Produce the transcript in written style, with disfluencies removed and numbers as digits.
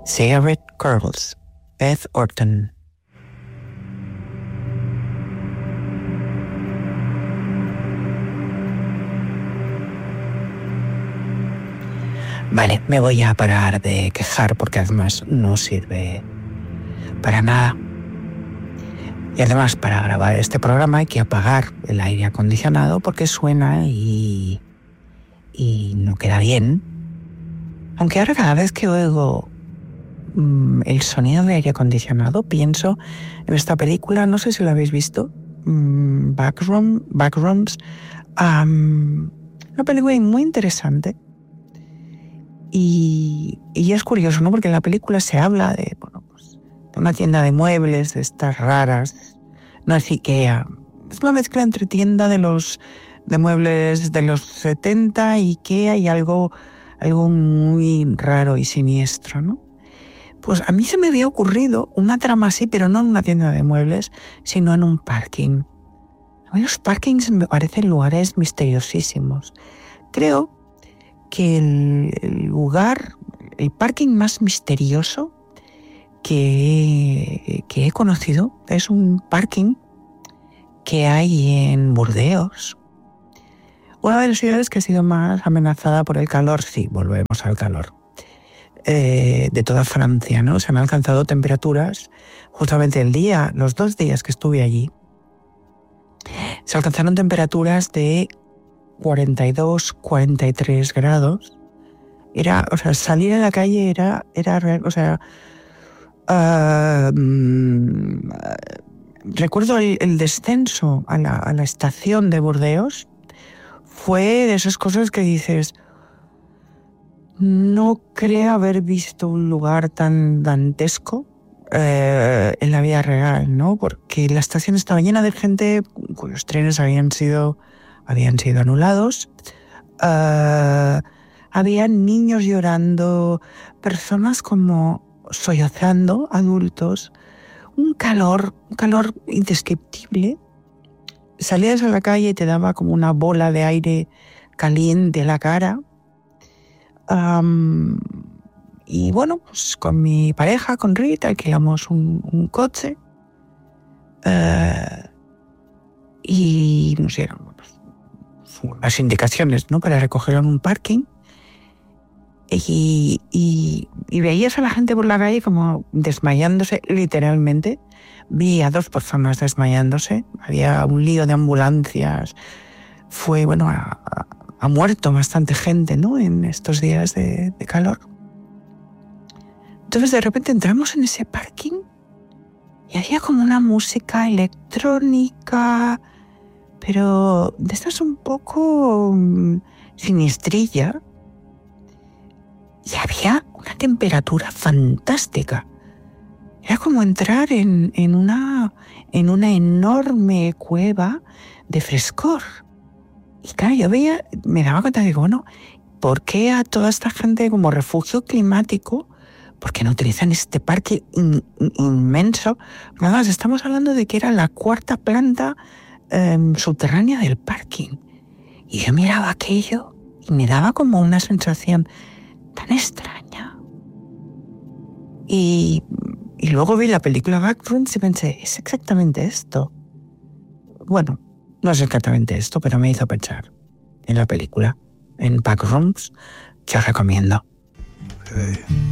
Cigarette Girls, Beth Orton. Vale, me voy a parar de quejar porque además no sirve para nada. Y además para grabar este programa hay que apagar el aire acondicionado porque suena y no queda bien. Aunque ahora cada vez que oigo el sonido de aire acondicionado pienso en esta película, no sé si la habéis visto, Backrooms, una película muy interesante. Y es curioso, ¿no? Porque en la película se habla de, pues, de una tienda de muebles, de estas raras. No es IKEA. Es una mezcla entre tienda de muebles de los 70, IKEA y algo muy raro y siniestro, ¿no? Pues a mí se me había ocurrido una trama así, pero no en una tienda de muebles, sino en un parking. A mí los parkings me parecen lugares misteriosísimos. Creo que el parking más misterioso que he conocido es un parking que hay en Burdeos. Una de las ciudades que ha sido más amenazada por el calor, sí, volvemos al calor, de toda Francia, ¿no? Se han alcanzado temperaturas, justamente los 2 días que estuve allí, se alcanzaron temperaturas de 42, 43 grados. Salir a la calle era real, recuerdo el descenso a la estación de Burdeos fue de esas cosas que dices, no creo haber visto un lugar tan dantesco en la vida real, ¿no? Porque la estación estaba llena de gente cuyos trenes habían sido anulados. Había niños llorando, personas como sollozando, adultos, un calor indescriptible. Salías a la calle y te daba como una bola de aire caliente en la cara. Y bueno, pues con mi pareja, con Rita, alquilamos un coche y nos dieron las indicaciones, ¿no?, para recogerlo en un parking. Y veías a la gente por la calle como desmayándose, literalmente. Vi a 2 personas desmayándose. Había un lío de ambulancias. Ha muerto bastante gente, ¿no?, en estos días de calor. Entonces de repente entramos en ese parking y había como una música electrónica, pero de estas un poco siniestrilla. Y había una temperatura fantástica. Era como entrar en una enorme cueva de frescor. Y claro, yo me daba cuenta, digo, bueno, ¿por qué a toda esta gente como refugio climático, por qué no utilizan este parque inmenso? Además, estamos hablando de que era la 4ª planta subterránea del parking. Y yo miraba aquello y me daba como una sensación tan extraña. Y luego vi la película Backrooms y pensé, es exactamente esto. Bueno, no es exactamente esto, pero me hizo pensar en la película, en Backrooms, que os recomiendo. Hey.